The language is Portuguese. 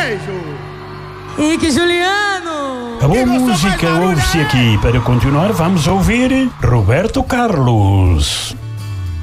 beijo. E que Juliano! A boa música ouve-se aqui. Para continuar, vamos ouvir Roberto Carlos.